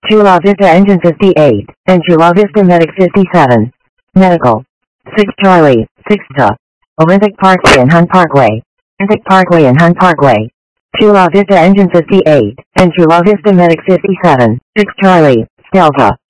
Chula Vista Engine 58, and Chula Vista Medic 57. Medical. 6 Charlie, 6 Ta. Olympic Parkway and Hunt Parkway. Olympic Parkway and Hunt Parkway. Chula Vista Engine 58, and Chula Vista Medic 57. 6 Charlie, Delta.